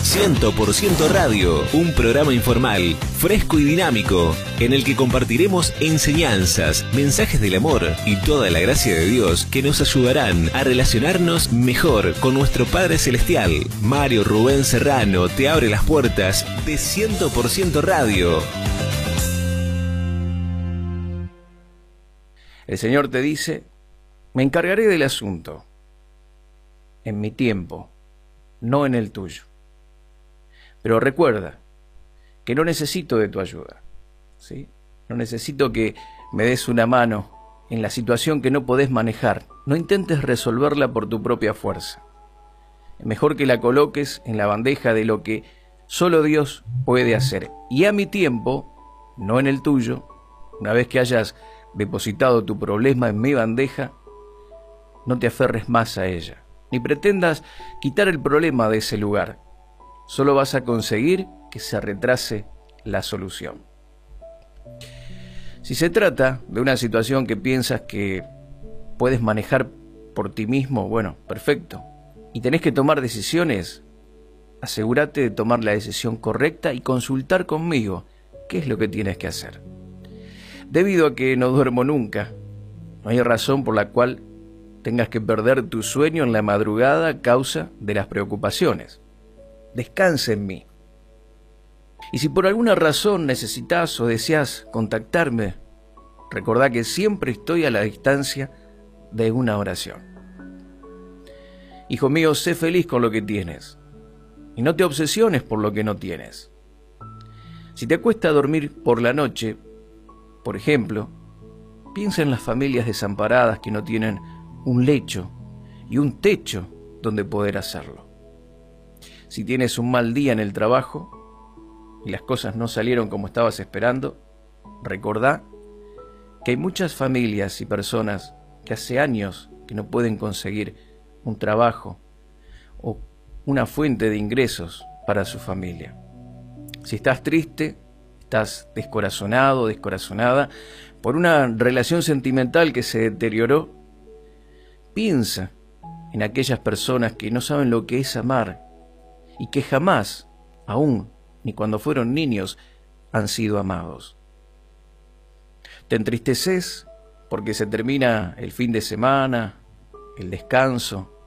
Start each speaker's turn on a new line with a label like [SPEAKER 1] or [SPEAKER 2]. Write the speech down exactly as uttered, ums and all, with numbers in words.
[SPEAKER 1] cien por ciento Radio, un programa informal, fresco y dinámico, en el que compartiremos enseñanzas, mensajes del amor y toda la gracia de Dios que nos ayudarán a relacionarnos mejor con nuestro Padre Celestial. Mario Rubén Serrano te abre las puertas de cien por ciento Radio.
[SPEAKER 2] El Señor te dice: me encargaré del asunto en mi tiempo, no en el tuyo. Pero recuerda que no necesito de tu ayuda, ¿sí? No necesito que me des una mano en la situación que no podés manejar. No intentes resolverla por tu propia fuerza. Es mejor que la coloques en la bandeja de lo que solo Dios puede hacer. Y a mi tiempo, no en el tuyo, una vez que hayas depositado tu problema en mi bandeja, no te aferres más a ella, ni pretendas quitar el problema de ese lugar. Solo vas a conseguir que se retrase la solución. Si se trata de una situación que piensas que puedes manejar por ti mismo, bueno, perfecto. Y tenés que tomar decisiones, asegúrate de tomar la decisión correcta y consultar conmigo qué es lo que tienes que hacer. Debido a que no duermo nunca, no hay razón por la cual tengas que perder tu sueño en la madrugada a causa de las preocupaciones. Descansa en mí. Y si por alguna razón necesitas o deseas contactarme, recordá que siempre estoy a la distancia de una oración. Hijo mío, sé feliz con lo que tienes y no te obsesiones por lo que no tienes. Si te cuesta dormir por la noche, por ejemplo, piensa en las familias desamparadas que no tienen un lecho y un techo donde poder hacerlo. Si tienes un mal día en el trabajo y las cosas no salieron como estabas esperando, recordá que hay muchas familias y personas que hace años que no pueden conseguir un trabajo o una fuente de ingresos para su familia. Si estás triste, estás descorazonado, descorazonada por una relación sentimental que se deterioró, piensa en aquellas personas que no saben lo que es amar y que jamás, aún ni cuando fueron niños, han sido amados. Te entristeces porque se termina el fin de semana, el descanso,